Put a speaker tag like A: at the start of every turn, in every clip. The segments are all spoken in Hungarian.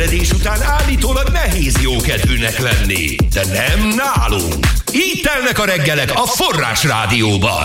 A: Felfedezés után állítólag nehéz jókedvűnek lenni, de nem nálunk. Így telnek a reggelek a Forrás Rádióban.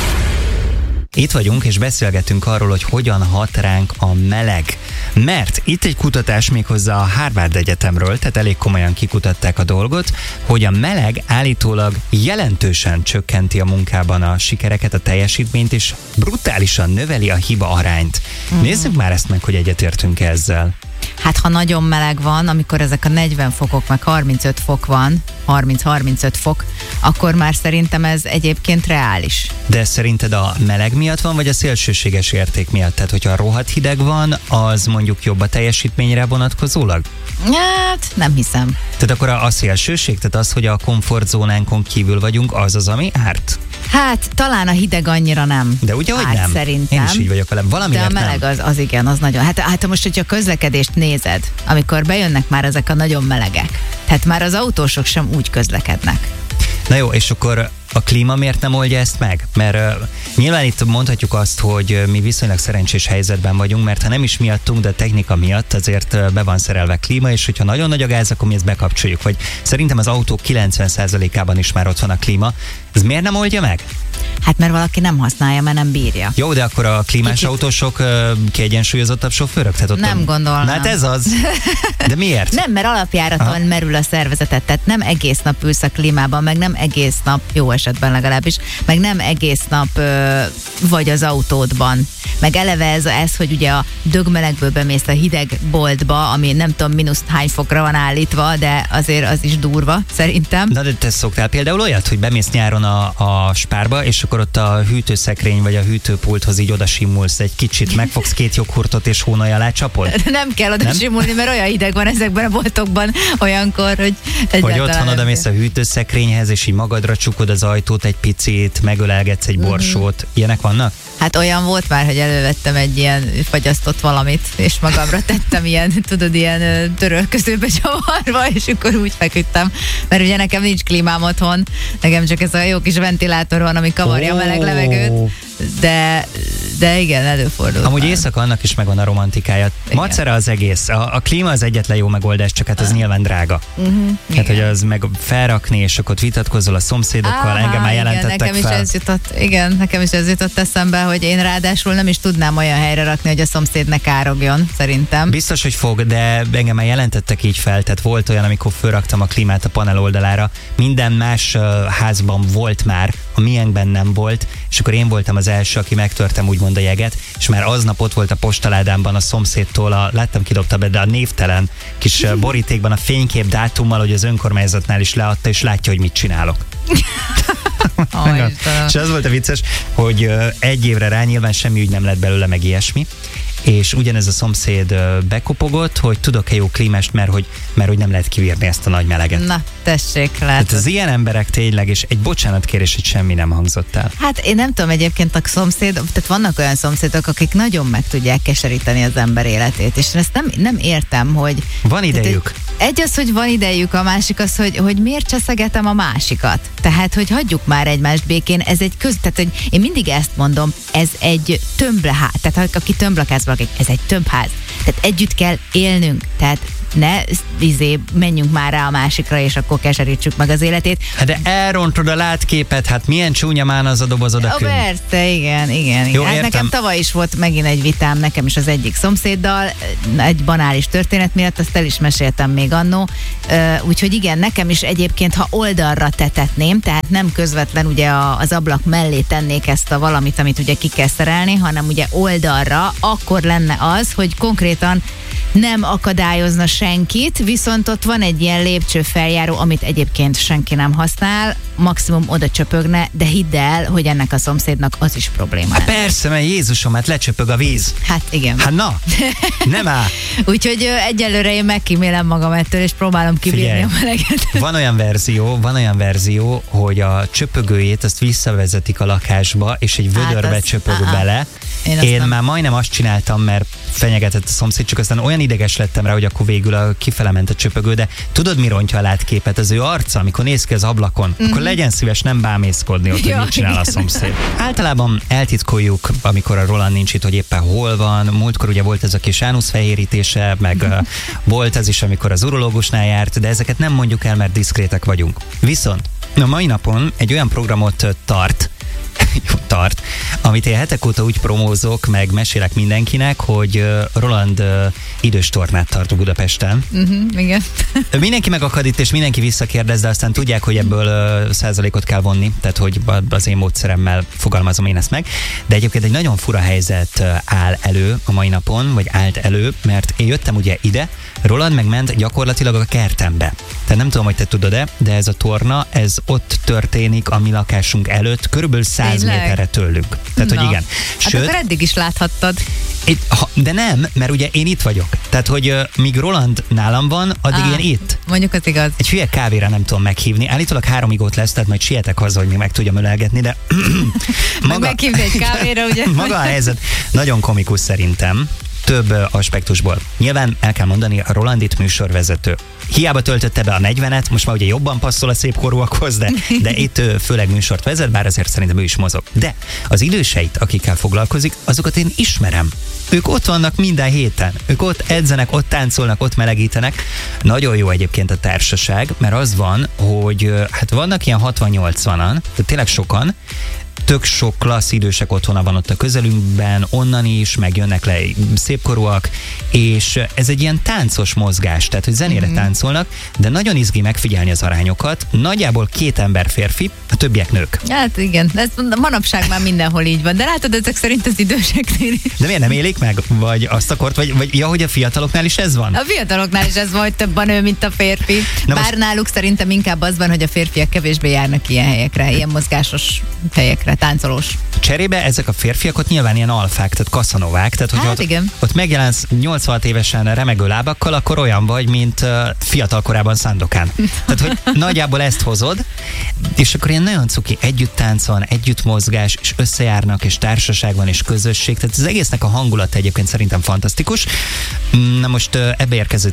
B: Itt vagyunk, és beszélgetünk arról, hogy hogyan hat ránk a meleg. Mert itt egy kutatás méghozzá a Harvard Egyetemről, tehát elég komolyan kikutatták a dolgot, hogy a meleg állítólag jelentősen csökkenti a munkában a sikereket, a teljesítményt, és brutálisan növeli a hiba arányt. Nézzük már ezt meg, hogy egyetértünk ezzel.
C: Hát ha nagyon meleg van, amikor ezek a 40 fokok, meg 35 fok van, 30-35 fok, akkor már szerintem ez egyébként reális.
B: De szerinted a meleg miatt van, vagy a szélsőséges érték miatt? Tehát, hogyha rohadt hideg van, az mondjuk jobb a teljesítményre vonatkozólag?
C: Hát, nem hiszem.
B: Tehát akkor a szélsőség, tehát az, hogy a komfortzónánkon kívül vagyunk, az, ami árt?
C: Hát, talán a hideg annyira nem.
B: De ugye, hogy
C: árt,
B: nem?
C: Szerintem.
B: Én is így vagyok vele. Valamiért
C: de a meleg
B: nem.
C: az igen, az nagyon. Hát most, hogyha a közlekedést nézed, amikor bejönnek már ezek a nagyon melegek, tehát már az autósok sem úgy közlekednek.
B: Na jó, és akkor a klíma miért nem oldja ezt meg? Mert nyilván itt mondhatjuk azt, hogy mi viszonylag szerencsés helyzetben vagyunk, mert ha nem is miattunk, de a technika miatt azért be van szerelve klíma, és hogyha nagyon nagy a gáz, akkor mi ezt bekapcsoljuk. Vagy szerintem az autók 90%-ában is már ott van a klíma. Ez miért nem oldja meg?
C: Hát mert valaki nem használja, mert nem bírja.
B: Jó, de akkor a klímás autósok kiegyensúlyozottabb sofőrök? Tehát ott
C: nem gondolom.
B: Hát ez az. De miért?
C: Nem, mert alapjáraton merül a szervezetet, tehát nem egész nap ülsz a klímában, meg nem egész nap, jó esetben legalábbis, meg nem egész nap vagy az autódban. Meg eleve ez, hogy ugye a dögmelegből bemész a hideg boltba, ami nem tudom mínusz hány fokra van állítva, de azért az is durva, szerintem.
B: Na de te szoktál például olyat, hogy bemész nyáron a Spárba, és akkor ott a hűtőszekrény vagy a hűtőpulthoz így odasimulsz egy kicsit, megfogsz 2 joghurtot és hónaj alá csapod?
C: Nem kell odasimulni, mert olyan hideg van ezekben a boltokban olyankor, hogy
B: vagy otthon odamész a hűtőszekrényhez, és így magadra csukod az ajtót egy picit, megölelgetsz egy borsót. Ilyenek vannak?
C: Hát olyan volt már, hogy elővettem egy ilyen fagyasztott valamit, és magamra tettem ilyen, tudod, ilyen törölközőbe csavarva, és akkor úgy feküdtem. Mert ugye nekem nincs klímám otthon, nekem csak ez a jó kis ventilátor van, ami kavarja a meleg levegőt, de igen, előfordul.
B: Amúgy éjszaka annak is megvan a romantikája. Macera az egész. A klíma az egyetlen jó megoldás, csak hát az nyilván drága. Hát, hogy az meg felrakni, és akkor vitatkozol a szomszédokkal, engem már jelentettek
C: nekem
B: fel.
C: Nekem is ez jutott eszembe, hogy én ráadásul nem is tudnám olyan helyre rakni, hogy a szomszéd ne károgjon, szerintem.
B: Biztos, hogy fog, de engem már jelentettek így fel, tehát volt olyan, amikor fölraktam a klímát a panel oldalára, minden más házban volt már, a miénkben nem volt, és akkor én voltam az első, aki megtörtem úgymond a jeget, és már aznap ott volt a postaládámban a szomszédtól, láttam kidobta be, de a névtelen kis borítékban a fénykép dátummal, hogy az önkormányzatnál is leadta, és látja, hogy mit csinálok. És az volt a vicces, hogy egy évre rá nyilván semmi ügy nem lett belőle, meg ilyesmi, és ugyanez a szomszéd bekopogott, hogy tudok-e jó klímást, mert hogy nem lehet kivírni ezt a nagy meleget.
C: Na, tessék, látod.
B: Tehát az ilyen emberek tényleg, és egy bocsánatkérés, hogy semmi nem hangzott el.
C: Hát én nem tudom, egyébként a tehát vannak olyan szomszédok, akik nagyon meg tudják keseríteni az ember életét, és én ezt nem értem, hogy...
B: Van idejük.
C: Egy az, hogy van idejük, a másik az, hogy miért cseszegetem a másikat. Tehát, hogy hagyjuk már egymást békén, ez egy tehát, hogy én mindig ezt mondom, ez egy tömbleház, tehát aki tömblakázban lakik, ez egy tömbház. Tehát együtt kell élnünk, tehát ne menjünk már rá a másikra, és akkor keserítsük meg az életét.
B: Hát de elrontod a látképet, hát milyen csúnya már az a doboz odakünk.
C: Persze, igen.
B: Jó,
C: hát nekem tavaly is volt megint egy vitám, nekem is az egyik szomszéddal, egy banális történet miatt, azt el is meséltem még annó. Úgyhogy igen, nekem is egyébként, ha oldalra tetetném, tehát nem közvetlen ugye az ablak mellé tennék ezt a valamit, amit ugye ki kell szerelni, hanem ugye oldalra, akkor lenne az, hogy konkrétan nem akadályozna senkit, viszont ott van egy ilyen lépcsőfeljáró, amit egyébként senki nem használ, maximum oda csöpögne, de hidd el, hogy ennek a szomszédnak az is probléma.
B: Hát persze, mert Jézusom, hát lecsöpög a víz.
C: Hát igen.
B: Hát na, nem áll.
C: Úgyhogy egyelőre én megkímélem magam ettől, és próbálom kibírni a meleget.
B: Van olyan verzió, hogy a csöpögőjét azt visszavezetik a lakásba, és egy vödörbe csöpög bele, Én már majdnem azt csináltam, mert fenyegetett a szomszéd, csak aztán olyan ideges lettem rá, hogy akkor végül kifele ment a csöpögő, de tudod, mi rontja a látképet? Az ő arca, amikor néz ki az ablakon, akkor legyen szíves nem bámészkodni ott, hogy mit csinál a szomszéd. Általában eltitkoljuk, amikor a Roland nincs itt, hogy éppen hol van. Múltkor ugye volt ez a kis ánuszfehérítése, meg volt ez is, amikor az urológusnál járt, de ezeket nem mondjuk el, mert diszkrétek vagyunk. Viszont a mai napon egy olyan programot tart, amit én hetek óta úgy promózok, meg mesélek mindenkinek, hogy Roland idős tornát tart Budapesten.
C: Igen.
B: Mindenki megakad itt, és mindenki visszakérdez, de aztán tudják, hogy ebből százalékot kell vonni, tehát hogy az én módszeremmel fogalmazom én ezt meg. De egyébként egy nagyon fura helyzet áll elő a mai napon, vagy állt elő, mert én jöttem ugye ide, Roland meg ment gyakorlatilag a kertembe. Tehát nem tudom, hogy te tudod-e, de ez a torna, ez ott történik a mi lakásunk előtt, körülbelül 100 méterre tőlünk. Tehát, hogy igen.
C: Sőt, hát akkor eddig is láthattad.
B: De nem, mert ugye én itt vagyok. Tehát, hogy míg Roland nálam van, addig én itt.
C: Mondjuk az igaz.
B: Egy hülye kávéra nem tudom meghívni. Állítólag 3-ig ott lesz, tehát majd sietek haza, hogy még meg tudjam ölelgetni, de
C: meghívni egy kávéra, ugye?
B: Maga a helyzet nagyon komikus szerintem. Több aspektusból. Nyilván el kell mondani, a Roland itt műsorvezető. Hiába töltötte be a 40-et, most már ugye jobban passzol a szépkorúakhoz, de itt főleg műsort vezet, bár azért szerintem ő is mozog. De az időseit, akikkel foglalkozik, azokat én ismerem. Ők ott vannak minden héten. Ők ott edzenek, ott táncolnak, ott melegítenek. Nagyon jó egyébként a társaság, mert az van, hogy hát vannak ilyen 60-80-an, tehát tényleg sokan, tök sok klassz idősek otthona van ott a közelünkben, onnan is, meg jönnek le szépkorúak, és ez egy ilyen táncos mozgás, tehát hogy zenére táncolnak, de nagyon izgi megfigyelni az arányokat. Nagyjából 2 ember férfi, a többiek nők.
C: Hát igen, ez manapság már mindenhol így van, de látod, ezek szerint az időseknél is.
B: De miért nem élik meg? Vagy azt akart, vagy ja, hogy a fiataloknál is ez van?
C: A fiataloknál is ez van, hogy több a nő, mint a férfi. Bár náluk szerintem inkább az van, hogy a férfiak kevésbé járnak ilyen helyekre, ilyen mozgásos helyekre, táncolós.
B: Cserébe ezek a férfiak ott nyilván ilyen alfák, tehát kaszanovák, tehát hogy
C: hát
B: ott megjelensz 86 évesen remegő lábakkal, akkor olyan vagy, mint fiatal korában Szándokán. Tehát, hogy nagyjából ezt hozod, és akkor ilyen nagyon cuki együtt táncol, együtt mozgás, és összejárnak, és társaság van, és közösség. Tehát az egésznek a hangulat egyébként szerintem fantasztikus. Na most ebbe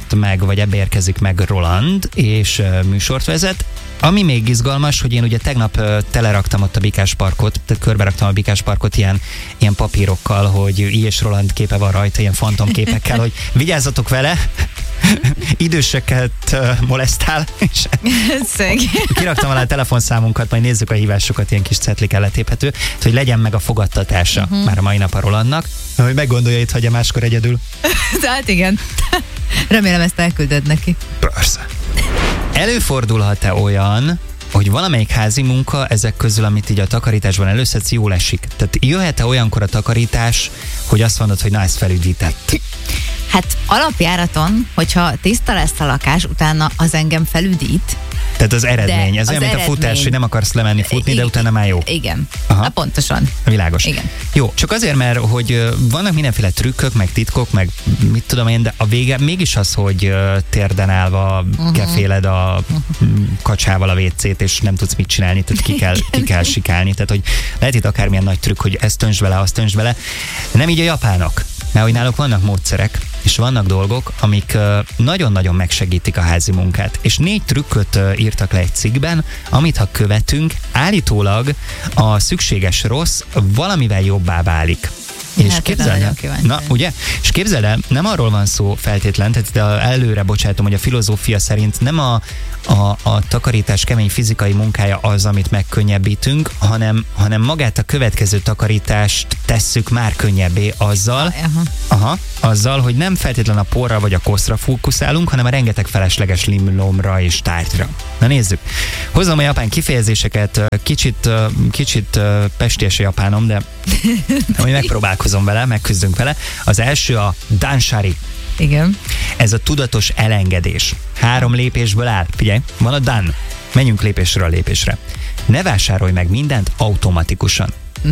B: érkezik meg Roland, és műsort vezet. Ami még izgalmas, hogy én ugye tegnap teleraktam ott a Bikás parkot, tehát körberaktam a Bikás parkot ilyen papírokkal, hogy és Roland képe van rajta, ilyen fantomképekkel, hogy vigyázzatok vele, időseket molesztál, és kiraktam alá a telefonszámunkat, majd nézzük a hívásokat, ilyen kis cetlikkel letéphető, hogy legyen meg a fogadtatása már a mai nap a Rolandnak, hogy meggondolja, itt hagyja máskor egyedül.
C: Hát igen. Remélem ezt elküldöd neki.
B: Persze. Előfordulhat-e olyan, hogy valamelyik házi munka ezek közül, amit így a takarításban előszedsz, jól esik? Tehát jöhet-e olyankor a takarítás, hogy azt mondod, hogy na, ezt felüdített?
C: Hát alapjáraton, hogyha tiszta lesz a lakás, utána az engem felüdít.
B: Tehát az eredmény. Ez olyan, mint a futás, hogy nem akarsz lemenni futni, de utána már jó.
C: Igen. Na, pontosan.
B: Világos.
C: Igen.
B: Jó, csak azért, mert hogy vannak mindenféle trükkök, meg titkok, meg mit tudom én, de a vége mégis az, hogy térden állva keféled a kacsával a WC-t, és nem tudsz mit csinálni, tehát ki kell sikálni. Tehát, hogy lehet itt akármilyen nagy trükk, hogy ezt öntsd bele, azt öntsd bele. Nem így a japánok. Mert hogy náluk vannak módszerek, és vannak dolgok, amik nagyon-nagyon megsegítik a házi munkát. És 4 trükköt írtak le egy cikkben, amit ha követünk, állítólag a szükséges rossz valamivel jobbá válik. És képzeld el, ugye? És képzeld el, nem arról van szó feltétlen, tehát előre bocsátom, hogy a filozófia szerint nem a takarítás kemény fizikai munkája az, amit megkönnyebbítünk, hanem magát a következő takarítást tesszük már könnyebbé azzal, azzal, hogy nem feltétlen a porra vagy a koszra fókuszálunk, hanem a rengeteg felesleges limlomra és tárgyra. Na nézzük. Hozom a japán kifejezéseket, kicsit pesties a japánom, de megpróbálkozom vele, megküzdünk vele. Az első a danshari.
C: Igen.
B: Ez a tudatos elengedés. 3 lépésből áll. Figyelj, van a dan. Menjünk lépésről lépésre. Ne vásárolj meg mindent automatikusan.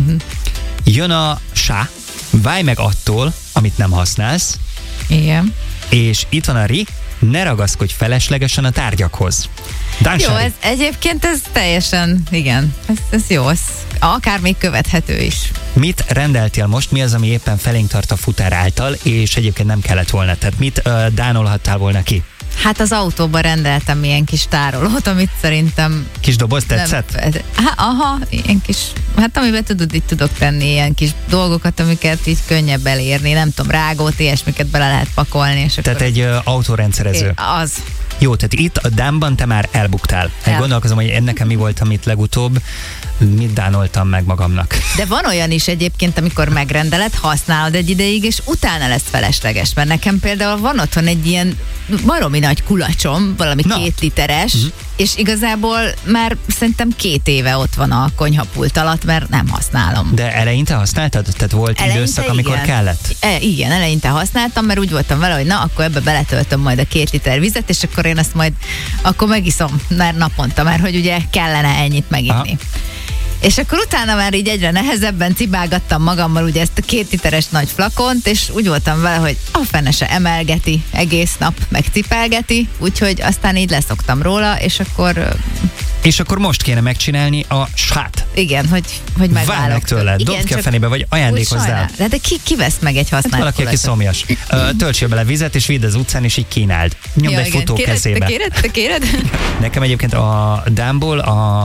B: Jön a sha. Válj meg attól, amit nem használsz.
C: Igen.
B: És itt van a ri. Ne ragaszkodj feleslegesen a tárgyakhoz.
C: Danshari. Jó, egyébként ez teljesen, igen, ez jó, akár még követhető is.
B: Mit rendeltél most? Mi az, ami éppen felénk tart a futár által, és egyébként nem kellett volna? Tehát mit dánolhattál volna ki?
C: Hát az autóban rendeltem ilyen kis tárolót, amit szerintem...
B: Kis doboz tetszett?
C: Aha, ilyen kis, hát amiben tudod, itt tudok tenni ilyen kis dolgokat, amiket így könnyebb elérni, nem tudom, rágót, ilyesmiket bele lehet pakolni. És
B: tehát akkor... egy autórendszerező.
C: Az.
B: Jó, tehát itt a Dámban te már elbuktál. Gondolkozom, hogy nekem mi volt, amit legutóbb, mit dánoltam meg magamnak.
C: De van olyan is egyébként, amikor megrendeled, használod egy ideig, és utána lesz felesleges, mert nekem például van otthon egy ilyen baromi nagy kulacsom, valami 2 literes, és igazából már szerintem 2 éve ott van a konyhapult alatt, mert nem használom.
B: De eleinte használtad? Tehát volt időszak, amikor kellett?
C: Igen, eleinte használtam, mert úgy voltam vele, hogy na, akkor ebbe beletöltöm majd a 2 liter vizet, és akkor én ezt majd akkor megiszom már naponta, mert hogy ugye kellene ennyit meginni. Aha. És akkor utána már így egyre nehezebben cibálgattam magammal ugye ezt a 2 literes nagy flakont, és úgy voltam vele, hogy a fene se emelgeti egész nap, meg cipelgeti, úgyhogy aztán így leszoktam róla, és akkor...
B: És akkor most kéne megcsinálni a sát.
C: Igen, hogy megválok.
B: Várnak tőle, dobd ki a fenébe, vagy ajándékozd el.
C: De ki vesz meg egy használt
B: valaki, aki szomjas. Töltsél bele vizet, és vidd az utcán, és így kínáld. Nyomd egy futó kezébe.
C: Te kéred?
B: Nekem egyébként a Dámból,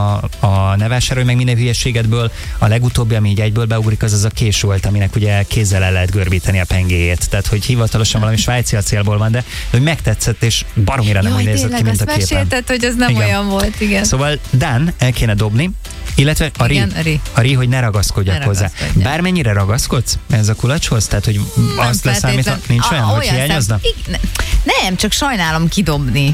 B: a ne vásárolj meg minden hülyeségedből, a legutóbbi, ami így egyből beugrik, az a kés volt, aminek ugye kézzel el lehet görbíteni a pengéjét. Tehát, hogy hivatalosan valami svájci acélból van, de hogy megtetszett, és baromira nem úgy nézett ki, mint a képen.
C: Mesélted, hogy az nem olyan volt, igen.
B: Szóval Dán, el kéne dobni, illetve a ri, hogy ne ragaszkodjak hozzá. Bármennyire ragaszkodsz ez a kulacshoz? Tehát, hogy nem azt leszámítva, nincs olyan, hogy hiányozna?
C: Nem, csak sajnálom kidobni,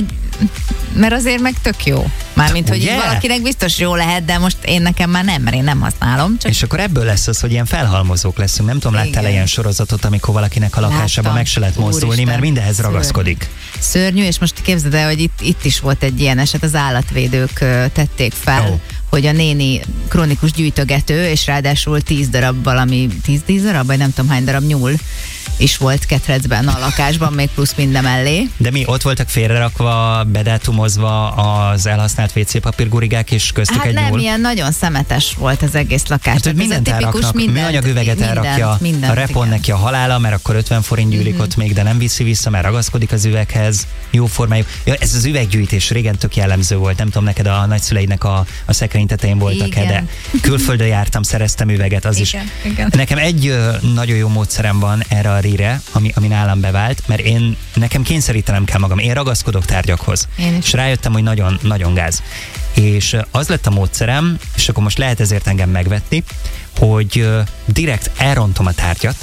C: mert azért meg tök jó. Mármint, hogy valakinek biztos jó lehet, de most nekem már nem, mert én nem használom. Csak...
B: És akkor ebből lesz az, hogy ilyen felhalmozók leszünk. Nem tudom, láttál ilyen sorozatot, amikor valakinek a lakásában meg se lehet mozdulni, mert mindenhez ragaszkodik.
C: Szörnyű, és most képzeld el, hogy itt is volt egy ilyen eset, az állatvédők tették fel, hogy a néni krónikus gyűjtögető, és ráadásul 10 darab, vagy nem tudom hány darab nyúl is volt ketrecben a lakásban, még plusz minden mellé.
B: De mi ott voltak félrerakva, bedátumozva az elhasznált WC papírgurigák, és köztük egy nyúl?
C: Nem, ilyen nagyon szemetes volt az egész lakás.
B: Hát, hogy mindent elraknak, műanyagüveget elrakja, a repon neki a halála, mert akkor 50 forint gyűlik ott még, de nem viszi vissza, mert ragaszkodik az üveghez, jó formájú. Ja, ez az üveggyűjtés régen tök jellemző volt, nem tudom, neked a nagyszüleidnek a szekrény tetején voltak-e, de külföldön jártam, szereztem üveget, az igen, is. Igen. Nekem egy nagyon jó módszerem van erre a rire, ami nálam bevált, mert nekem kényszerítenem kell magam. Én ragaszkodok tárgyakhoz. És rájöttem, hogy nagyon, nagyon gáz. És az lett a módszerem, és akkor most lehet ezért engem megvetni, hogy direkt elrontom a tárgyat,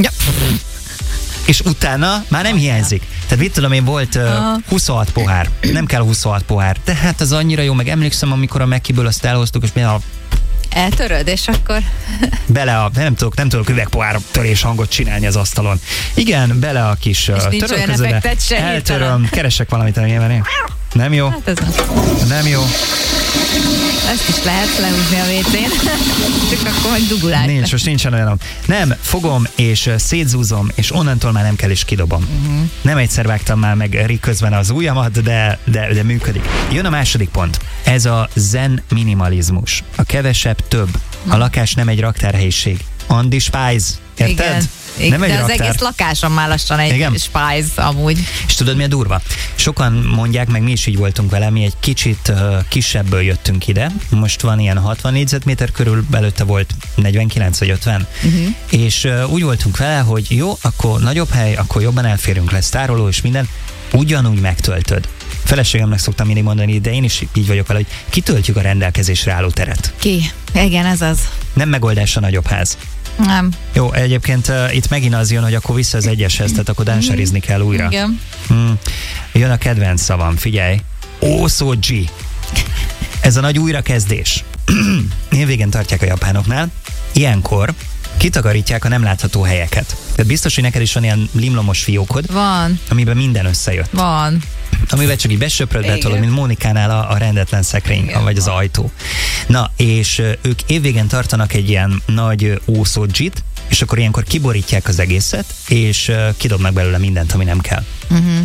B: és utána már nem hiányzik. Tehát mit tudom én, volt 26 pohár. Nem kell 26 pohár. Tehát az annyira jó, meg emlékszem, amikor a Mekiből azt elhoztuk, és mi
C: eltöröd, és akkor...
B: Bele nem tudok üvegpohár törés hangot csinálni az asztalon. Igen, bele a kis törölközőbe. Eltöröm, keresek valamit, ami nem jó?
C: Hát ez
B: nem jó.
C: Ezt is lehet lehúzni a WC-n, csak akkor meg dugulás.
B: Most nincsen olyanom. Nem, fogom és szétzúzom, és onnantól már nem kell, és kidobom. Nem egyszer vágtam már meg Ri közben az ujjamat, de működik. Jön a második pont. Ez a zen minimalizmus. A kevesebb több. A lakás nem egy raktárhelyiség. Andi Spice. Érted?
C: Igen, de az egész lakásom már lassan egy Spice amúgy.
B: És tudod, mi a durva? Sokan mondják, meg mi is így voltunk vele, mi egy kicsit kisebből jöttünk ide. Most van ilyen 60 négyzetméter körül, előtte volt 49 vagy 50. És úgy voltunk vele, hogy jó, akkor nagyobb hely, akkor jobban elférünk, lesz tároló és minden. Ugyanúgy megtöltöd. Feleségemnek szoktam mindig mondani, de én is így vagyok vele, hogy kitöltjük a rendelkezésre álló teret.
C: Igen, ez az.
B: Nem megoldás a nagyobb ház.
C: Nem.
B: Jó, egyébként itt megint az jön, hogy akkor vissza az egyeshez, tehát akkor dánserizni kell újra.
C: Igen.
B: Jön a kedvenc szavam, figyelj. Osoji. Ez a nagy újrakezdés. Évvégén tartják a japánoknál. Ilyenkor kitakarítják a nem látható helyeket. Tehát biztos, hogy neked is van ilyen limlomos fiókod.
C: Van.
B: Amiben minden összejött.
C: Van.
B: Amivel csak így besöpröd, betolod, mint Mónikánál a rendetlen szekrény, vagy az ajtó. Na, és ők évvégén tartanak egy ilyen nagy ószódzsit, és akkor ilyenkor kiborítják az egészet, és kidobnak belőle mindent, ami nem kell.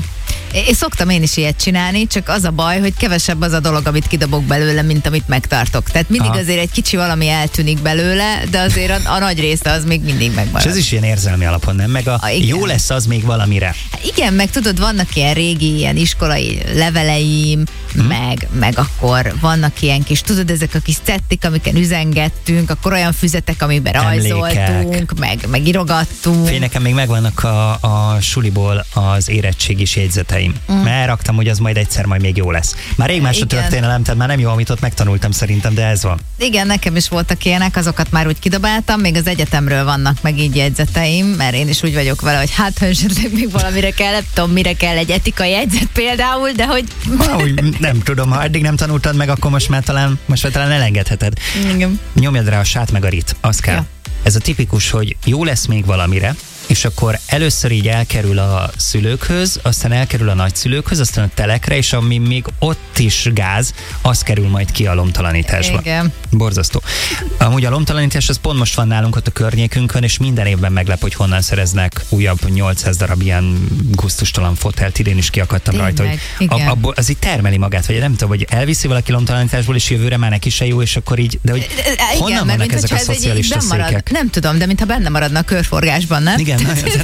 C: Én szoktam én is ilyet csinálni, csak az a baj, hogy kevesebb az a dolog, amit kidobok belőle, mint amit megtartok. Tehát mindig azért egy kicsi valami eltűnik belőle, de azért a nagy része az még mindig megmarad.
B: És ez is ilyen érzelmi alapon, nem? Meg jó lesz az még valamire.
C: Igen, meg tudod, vannak ilyen régi, ilyen iskolai leveleim, meg akkor vannak ilyen kis, tudod, ezek a kis cettik, amiken üzengettünk, akkor olyan füzetek, amiben rajzoltunk, meg írogattunk.
B: Nekem még megvannak a suliból az érettségis jegyzeteim. Mert raktam, hogy az majd egyszer majd még jó lesz. Már rég más a történelem, tehát már nem jó, amit ott megtanultam szerintem, de ez van.
C: Igen, nekem is voltak ilyenek, azokat már úgy kidobáltam, még az egyetemről vannak meg így jegyzeteim, mert én is úgy vagyok vele, hogy hát, ha esetleg még valamire kell, nem tudom, mire kell egy etikai jegyzet például, de hogy...
B: Nem tudom, ha eddig nem tanultad meg, akkor most már talán elengedheted.
C: Igen.
B: Nyomjad rá a sát meg a rit, az kell. Ja. Ez a tipikus, hogy jó lesz még valamire, és akkor először így elkerül a szülőkhöz, aztán elkerül a nagyszülőkhöz, aztán a telekre, és ami még ott is gáz, az kerül majd ki a lomtalanításba.
C: Igen.
B: Borzasztó. Amúgy a lomtalanítás az pont most van nálunk ott a környékünkön, és minden évben meglep, hogy honnan szereznek újabb 800 darab ilyen gusztustalan fotelt. Idén is kiakadtam rajta, hogy abból az így termeli magát, vagy nem tudom, hogy elviszi valaki lomtalanításból, és jövőre már neki se jó, és akkor így, de hogy honnan vannak ezek a szocialista székek?
C: Nem tudom, de mintha benne maradna a körforgásban, nem?
B: Igen,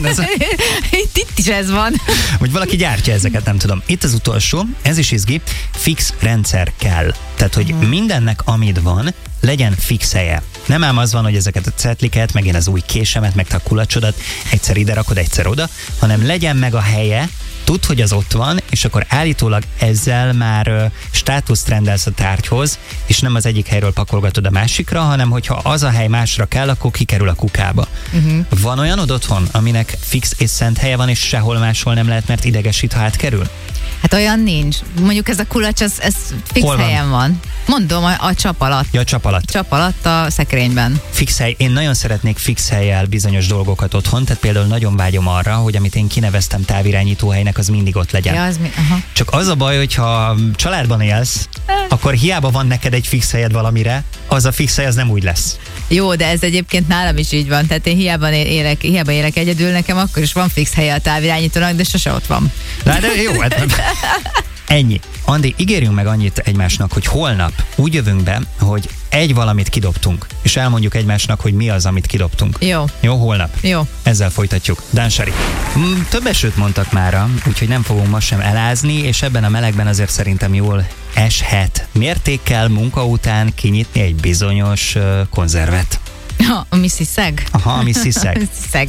C: itt is ez van.
B: Hogy valaki gyártja ezeket, nem tudom. Itt az utolsó, ez is izgi, fix rendszer kell. Tehát, hogy mindennek, amit van, legyen fix helye. Nem ám az van, hogy ezeket a cetliket, meg én az új késemet, meg a kulacsodat egyszer ide rakod, egyszer oda, hanem legyen meg a helye, tudd, hogy az ott van, és akkor állítólag ezzel már státuszt rendelsz a tárgyhoz, és nem az egyik helyről pakolgatod a másikra, hanem hogyha az a hely másra kell, akkor kikerül a kukába. Van olyanod otthon, aminek fix és szent helye van, és sehol máshol nem lehet, mert idegesít, ha átkerül?
C: Hát olyan nincs. Mondjuk ez a kulacs, ez fix helyen van. Mondom, a csap alatt.
B: Ja, csap alatt.
C: Csap alatt a szekrényben.
B: Fix hely. Én nagyon szeretnék fix hellyel bizonyos dolgokat otthon, tehát például nagyon vágyom arra, hogy amit én kineveztem távirányító helynek, az mindig ott legyen.
C: Ja,
B: Csak az a baj, hogyha családban élsz, akkor hiába van neked egy fix helyed valamire, az a fix hely az nem úgy lesz.
C: Jó, de ez egyébként nálam is így van. Tehát én hiába élek egyedül, nekem akkor is van fix helye a távirányítónak, de sose ott van.
B: De jó, ennyi. Andi, ígérjünk meg annyit egymásnak, hogy holnap úgy jövünk be, hogy egy valamit kidobtunk, és elmondjuk egymásnak, hogy mi az, amit kidobtunk.
C: Jó.
B: Jó, holnap?
C: Jó.
B: Ezzel folytatjuk. Dánsari. Több esőt mondtak mára, úgyhogy nem fogunk ma sem elázni, és ebben a melegben azért szerintem jól eshet. Mértékkel munka után kinyitni egy bizonyos konzervet.
C: A Missy Szeg?
B: Aha, a Missy Szeg.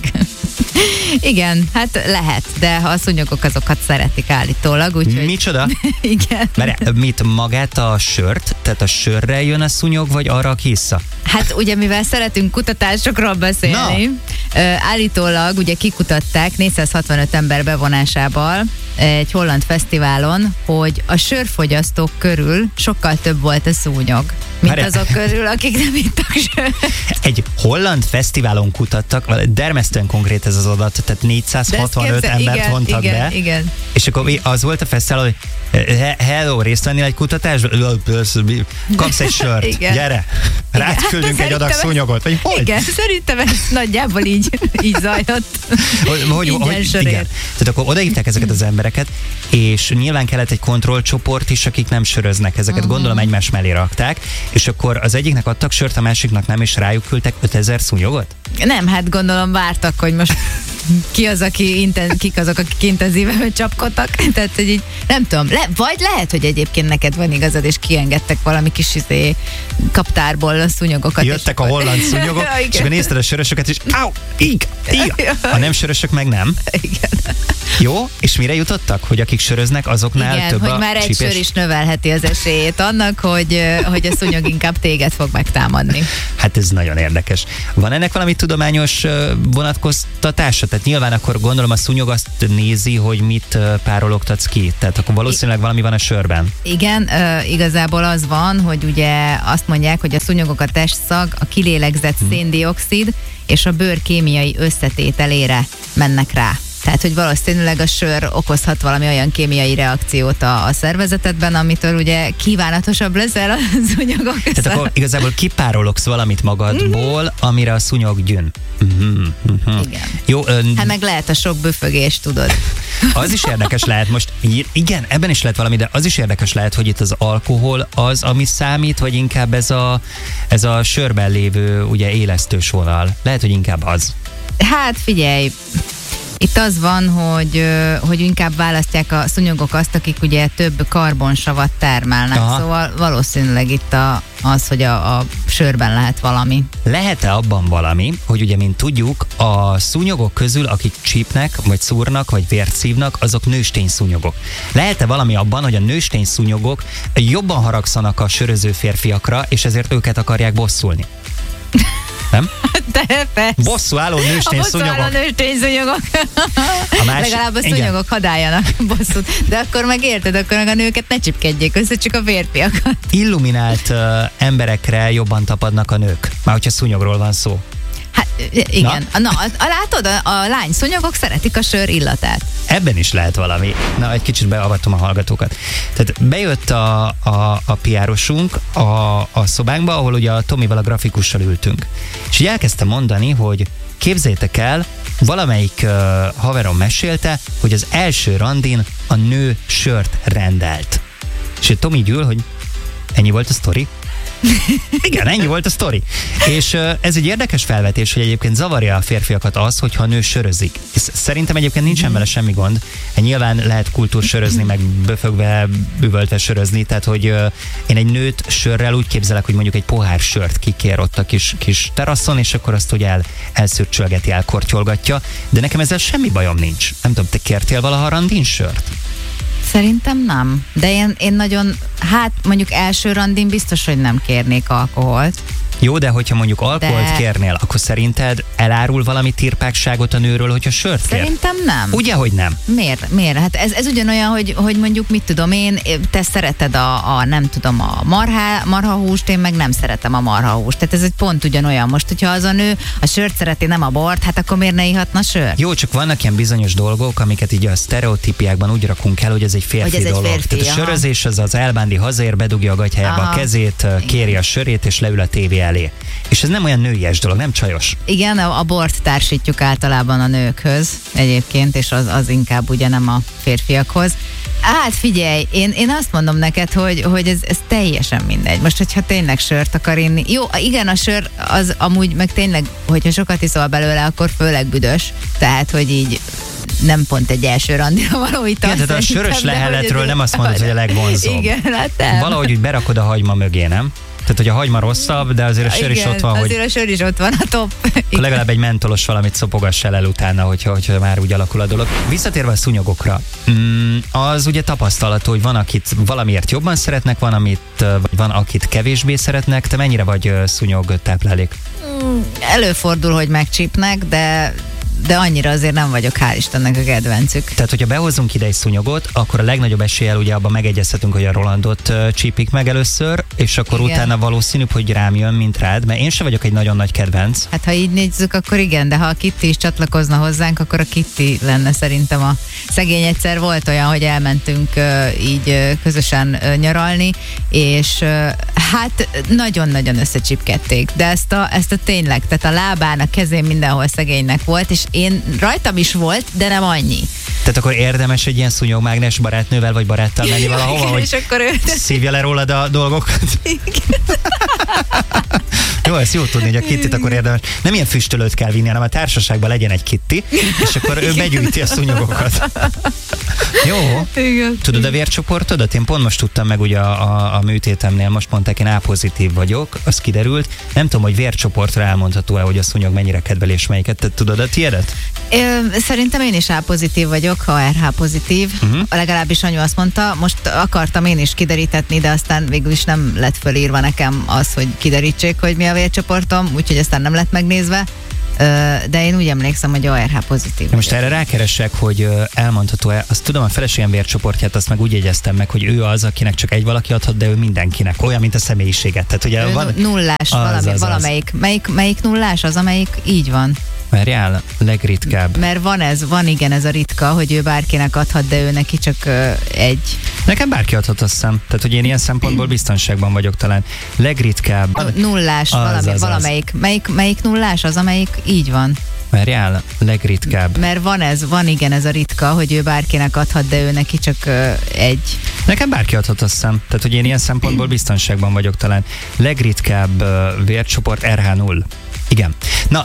C: Igen, hát lehet, de a szúnyogok azokat szeretik állítólag, úgyhogy...
B: Micsoda?
C: Igen.
B: Mert mit, magát a sört? Tehát a sörre jön a szúnyog, vagy arra a kissza?
C: Hát ugye, mivel szeretünk kutatásokról beszélni, állítólag ugye kikutatták 465 ember bevonásával egy holland fesztiválon, hogy a sörfogyasztók körül sokkal több volt a szúnyog, mint azok körül, akik nem ittak sört.
B: Egy holland fesztiválon kutattak, dermesztően konkrét ez az adat, tehát 465 embert vontak be.
C: Igen.
B: És akkor az volt a fesztivál, hogy hello, részt vennél egy kutatásban? Kapsz egy sört, igen. Gyere! Rád küldünk egy adag szúnyogot. Vagy hogy?
C: Igen, szerintem ez nagyjából így zajlott.
B: Igen. Tehát akkor odaívták ezeket az embereket, és nyilván kellett egy kontrollcsoport is, akik nem söröznek. Ezeket gondolom egymás mellé rakták, és akkor az egyiknek adtak sört, a másiknak nem, és rájuk küldtek 5000 szúnyogot?
C: Nem, hát gondolom vártak, hogy most kik azok, akik intenzíven csapkodtak. Tehát, hogy így, nem tudom, vagy lehet, hogy egyébként neked van igazad, és kiengedtek valami kis kaptárból a szúnyogokat.
B: Jöttek a holland szúnyogok, és akkor nézted a sörösöket, és a nem sörösök meg nem.
C: Igen.
B: Jó, és mire jutottak? Hogy akik söröznek, azoknál
C: igen,
B: több
C: hogy
B: a
C: már egy
B: csípés?
C: sör is növelheti az esélyét annak, hogy a szúnyog inkább téged fog megtámadni.
B: Hát ez nagyon érdekes. Van ennek valami tudományos vonatkoztatása? Tehát nyilván akkor gondolom a szúnyog azt nézi, hogy mit párologtatsz ki. Tehát akkor valószínűleg valami van a sörben. Igen,
C: igazából az van, hogy ugye azt mondják, hogy a szúnyogok a testszag, a kilélegzett széndioxid és a bőr kémiai összetételére mennek rá. Tehát, hogy valószínűleg a sör okozhat valami olyan kémiai reakciót a szervezetedben, amitől ugye kívánatosabb leszel a szúnyogok.
B: Tehát akkor igazából kipárologsz valamit magadból, amire a szúnyog gyűn.
C: Igen.
B: Jó,
C: Hát meg lehet a sok böfögés, tudod.
B: az is érdekes lehet most, igen, ebben is lehet valami, de az is érdekes lehet, hogy itt az alkohol az, ami számít, vagy inkább ez a sörben lévő ugye élesztős vonal. Lehet, hogy inkább az.
C: Hát figyelj, itt az van, hogy inkább választják a szúnyogok azt, akik ugye több karbonsavat termelnek.
B: Aha.
C: Szóval valószínűleg itt az, hogy a sörben lehet valami.
B: Lehet-e abban valami, hogy ugye, mint tudjuk, a szúnyogok közül, akik csípnek, vagy szúrnak, vagy vért szívnak, azok nőstény szúnyogok. Lehet-e valami abban, hogy a nőstény szúnyogok jobban haragszanak a söröző férfiakra, és ezért őket akarják bosszulni? Nem?
C: De persze.
B: Bosszúálló nőstény szúnyogok.
C: A nőstény szúnyogok. Legalább a szúnyogok
B: igen.
C: hadálljanak bosszút. De akkor meg érted, akkor meg a nőket ne csipkedjék össze, csak a férfiakat.
B: Illuminált emberekre jobban tapadnak a nők, már hogyha szúnyogról van szó.
C: Hát igen. Látod, a lány szúnyogok szeretik a sör illatát.
B: Ebben is lehet valami. Na, egy kicsit beavatom a hallgatókat. Tehát bejött a PR-osunk a szobánkba, ahol ugye a Tomival, a grafikussal ültünk. És így elkezdtem mondani, hogy képzeljétek el, valamelyik haverom mesélte, hogy az első randin a nő sört rendelt. És egy Tomi gyűl, hogy ennyi volt a sztori? Igen, ennyi volt a sztori. És ez egy érdekes felvetés, hogy egyébként zavarja a férfiakat az, hogyha a nő sörözik. Szerintem egyébként nincsen vele semmi gond. Nyilván lehet kultúrsörözni, meg böfögve, üvöltve sörözni, tehát hogy én egy nőt sörrel úgy képzelek, hogy mondjuk egy pohár sört kikér ott a kis teraszon, és akkor azt ugye elszürcsölgeti, elkortyolgatja, de nekem ezzel semmi bajom nincs. Nem tudom, te kértél valaha randin sört?
C: Szerintem nem. De én nagyon, mondjuk első randin biztos, hogy nem kérnék alkoholt.
B: Jó, de hogyha mondjuk alkoholt kérnél, akkor szerinted elárul valami tirpákságot a nőről, hogyha sört kér?
C: Szerintem nem.
B: Ugye, hogy nem?
C: Miért? Hát ez ugyanolyan, hogy mondjuk mit tudom én, te szereted nem tudom, a marhahúst, én meg nem szeretem a marhahúst. Tehát ez egy pont ugyanolyan. Most, hogyha az a nő a sört szereti, nem a bort, hát akkor miért ne ihatna sört?
B: Jó, csak vannak ilyen bizonyos dolgok, amiket így a sztereotípiákban úgy rakunk el, hogy ez egy férfi dolog. Tehát a sörözés az elbándi hazaér, bedugja a gatyájába a kezét, kéri a sörét, és leül a tévé elé. És ez nem olyan nőies dolog, nem csajos. Igen,
C: a bort társítjuk általában a nőkhöz egyébként, és az inkább ugye nem a férfiakhoz. Hát figyelj, én azt mondom neked, hogy ez teljesen mindegy. Most, hogyha tényleg sört akar inni. Jó, igen, a sör az amúgy meg tényleg, hogyha sokat iszol belőle, akkor főleg büdös. Tehát, hogy így nem pont egy első randira való ital.
B: Igen, tehát a sörös leheletről nem azt mondod, hogy a legvonzóbb.
C: Igen, hát nem.
B: Valahogy úgy berakod a hagyma mögé, nem? Tehát, hogy a hagyma rosszabb, de azért a sör is ott van.
C: Azért a sör is ott van, a top.
B: Legalább egy mentolos valamit szopogassál el utána, hogyha már úgy alakul a dolog. Visszatérve a szúnyogokra, az ugye tapasztalatú, hogy van, akit valamiért jobban szeretnek, van, akit kevésbé szeretnek. Te mennyire vagy szúnyog táplálék?
C: Előfordul, hogy megcsípnek, de annyira azért nem vagyok, hál' Istennek, a kedvencük.
B: Tehát, hogyha behozunk ide egy szúnyogot, akkor a legnagyobb eséllyel ugye abban megegyezhetünk, hogy a Rolandot csípik meg először, és akkor igen, utána valószínűbb, hogy rám jön, mint rád, mert én sem vagyok egy nagyon nagy kedvenc. Hát ha így nézzük, akkor igen, de ha a Kitty is csatlakozna hozzánk, akkor a Kitty lenne szerintem a szegény. Egyszer volt olyan, hogy elmentünk így közösen nyaralni, és hát nagyon-nagyon összecsipkedték, de ezt a tényleg, tehát a lábán, a kezén mindenhol szegénynek volt, és én rajtam is volt, de nem annyi. Tehát akkor érdemes egy ilyen szúnyogmágnes barátnővel vagy baráttal menni valahova, hogy szívja le rólad a dolgokat? Jó, ezt jó tudni, hogy a Kittyt akkor érdemes. Nem ilyen füstölőt kell vinni, hanem a társaságban legyen egy Kitty, és akkor ő begyűjti a szúnyogokat. Jó. Igen. Tudod a vércsoportodat? Én pont most tudtam meg ugye a műtétemnél, most mondták, én A-pozitív vagyok, az kiderült. Nem tudom, hogy vércsoportra elmondható-e, hogy a szúnyog mennyire kedvel és melyiket. Te tudod a tiédet? Szerintem én is A-pozitív vagyok, ha RH pozitív. Legalábbis anyu azt mondta, most akartam én is kiderítetni, de aztán végül is nem lett fölírva nekem az, hogy kiderítsék, hogy mi a vércsoportom, úgyhogy aztán nem lett megnézve. De én úgy emlékszem, hogy ORH pozitív. Most erre rákeresek, hogy elmondható-e, azt tudom, a feleségem vércsoportját, azt meg úgy jegyeztem meg, hogy ő az, akinek csak egy valaki adhat, de ő mindenkinek. Olyan, mint a személyiséget. Tehát ugye van nullás, valamelyik. Melyik nullás az, amelyik így van? Várjál, legritkább.
C: Mert van igen ez a ritka, hogy ő bárkinek adhat, de ő neki csak egy.
B: Nekem bárki adhat, azt hiszem. Tehát, hogy én ilyen szempontból biztonságban vagyok talán. Legritkább.
C: Nullás, valamelyik. Melyik nullás? Az, amelyik így van.
B: Várjál, legritkább.
C: Mert van igen ez a ritka, hogy ő bárkinek adhat, de ő neki csak egy.
B: Nekem bárki adhat, azt hiszem. Tehát, hogy én ilyen szempontból biztonságban vagyok talán. Legritkább vércsoport RH0. Igen. Na,